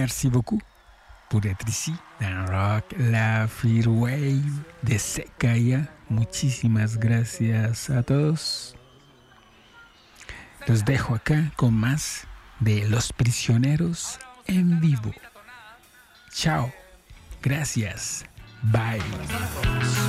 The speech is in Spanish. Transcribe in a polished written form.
Merci beaucoup pour être ici dans Rock La Free Wave de Sekaya. Muchísimas gracias a todos. Los dejo acá con más de Los Prisioneros en vivo. Chao. Gracias. Bye.